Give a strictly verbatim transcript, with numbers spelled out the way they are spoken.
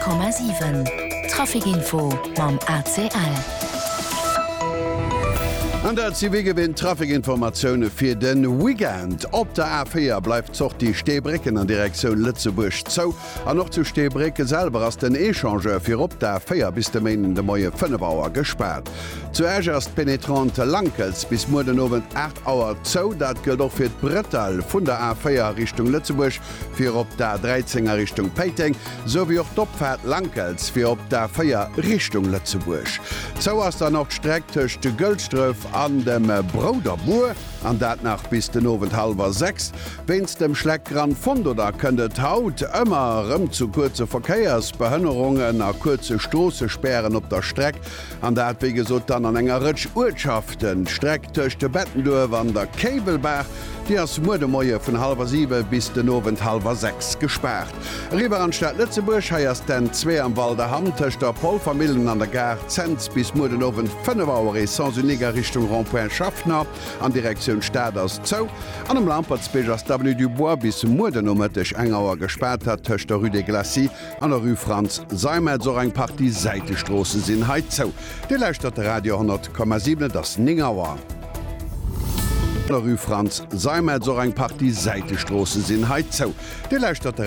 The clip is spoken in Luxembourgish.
Komma sieben. Trafikinfo mam A C L. An der C W gewinnt Trafikinformationune fir den Weekend. Op der A vier bleibt zoch die Steebrecken an Direktion Lützeburg zo. An noch zu Steebrecke selber ass den Echange fir op der vier bis de Main de Moie Fënnebauer gesperrt. Zuerst erst penetrante Lankels bis mo den oben acht Auer zo, dat gëlt doch fir d Brettel vun der A vier Richtung Lützeburg, fir op der dreizehner Richtung Peiting, sowie auch Doppfährt Lankels fir op der vier Richtung Lützeburg. Zo ass da noch strecktech de Göldströf an dem Broderbuer, an dat nach bis den Abend halber sechs. Wenn's dem Schleckrand von oder könntet haut immer rum zu kurze Verkehrsbehönnerungen a kurze Stoße sperren op der Streck, an dat wie gesot dann an enger Rutsch Urschaften streckt durch de Bettendurf an der Kabelberg, die as Mudemoie von halber sieben bis den Abend halber sechs gesperrt. Rieber an Stadt Lützeburg heiers den zwei am Walder Hamtech der Polfamilien an der Gar Zenz bis mo den Abend fünf Uhr sans uniger Richtung Rond-Point Schaffner an Direktion Staders Zou. An dem Lampertsbegers W du Bois bis Mudenommetech engauer gesperrt hat töch der Rue de Glacy an der Rue Franz Seimet so eng Party Seitestrossen sinn heit Zou. De Leiichtert Radio hundert Komma sieben das Ningauer. Der Rue Franz Seimet so eng Party Seitestrossen sinn heit Zou. De Leiichtert